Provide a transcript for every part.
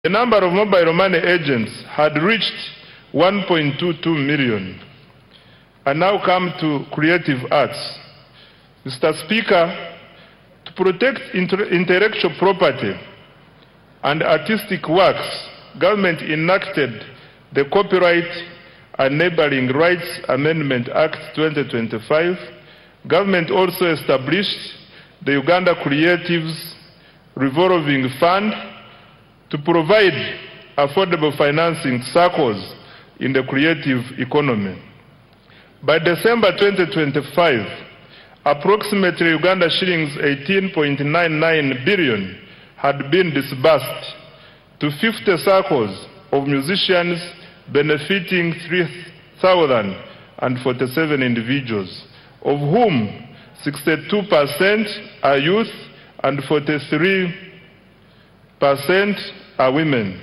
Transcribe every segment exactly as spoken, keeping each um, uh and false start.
The number of mobile money agents had reached one point two two million. I now come to creative arts. Mister Speaker, to protect inter intellectual property and artistic works, government enacted the Copyright and Neighboring Rights Amendment Act twenty twenty-five. Government also established the Uganda Creatives Revolving Fund to provide affordable financing circles in the creative economy. By December twenty twenty-five, approximately Uganda shillings eighteen point nine nine billion had been disbursed to fifty circles of musicians, benefiting three thousand forty-seven individuals, of whom sixty-two percent are youth and forty-three percent are women.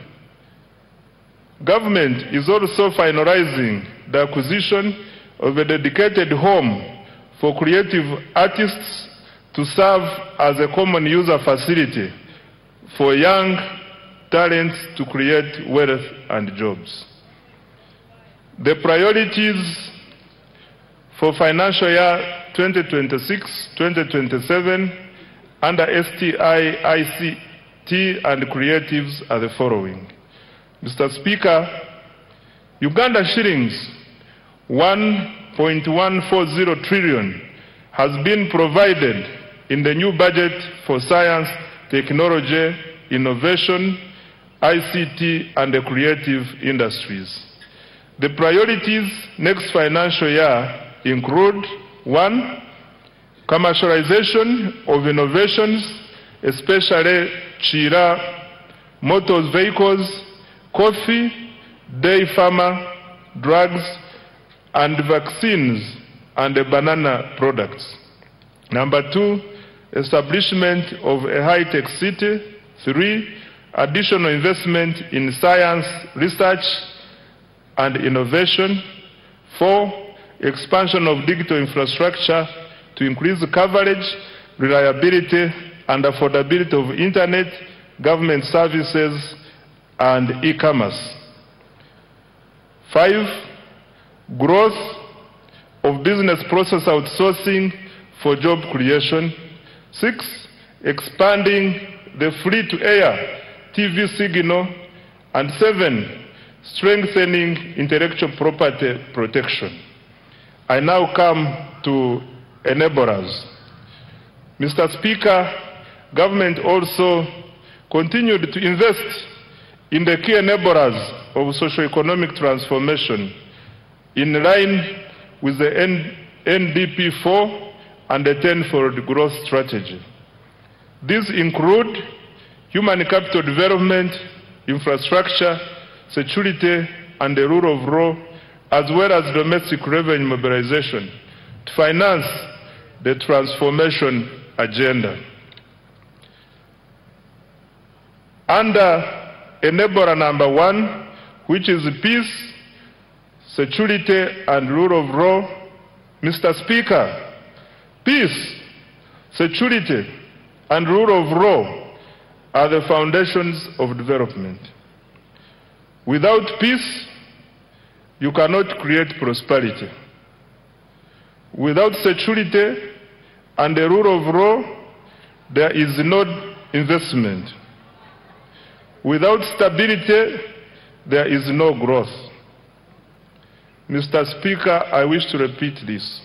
Government is also finalizing the acquisition of a dedicated home for creative artists to serve as a common user facility for young talents to create wealth and jobs. The priorities for financial year twenty twenty-six twenty twenty-seven under S T I, I C T and creatives are the following. Mister Speaker, Uganda shillings one point one four zero trillion has been provided in the new budget for science, technology, innovation, I C T and the creative industries. The priorities next financial year include: one, commercialization of innovations, especially Chira, motors vehicles, coffee, dairy farmer, drugs, and vaccines and banana products. Number two, establishment of a high-tech city. Three, additional investment in science, research, and innovation. Four, expansion of digital infrastructure to increase coverage, reliability, and affordability of internet, government services, and e-commerce. Five, growth of business process outsourcing for job creation. Six, expanding the free-to-air T V signal. And seven, strengthening intellectual property protection. I now come to enablers. Mister Speaker, government also continued to invest in the key enablers of socio-economic transformation in line with the N D P four and the tenfold growth strategy. These include human capital development, infrastructure, security, and the rule of law, as well as domestic revenue mobilization to finance the transformation agenda. Under enabler number one, which is peace, security, and rule of law, Mister Speaker, peace, security, and rule of law are the foundations of development. Without peace, you cannot create prosperity. Without security and the rule of law, there is no investment. Without stability, there is no growth. Mister Speaker, I wish to repeat this.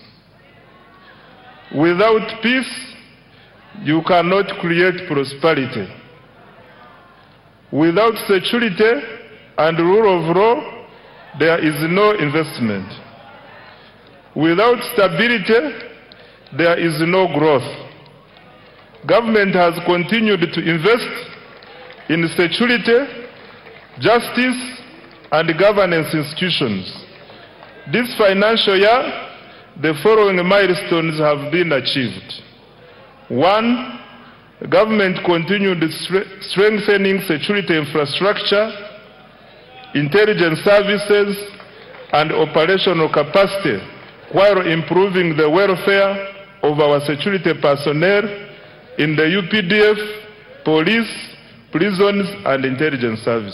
Without peace, you cannot create prosperity. Without security and rule of law, there is no investment. Without stability, there is no growth. Government has continued to invest in security, justice, and governance institutions. This financial year, the following milestones have been achieved. One, government continued strengthening security infrastructure, intelligence services, and operational capacity, while improving the welfare of our security personnel in the U P D F, police, prisons and intelligence service.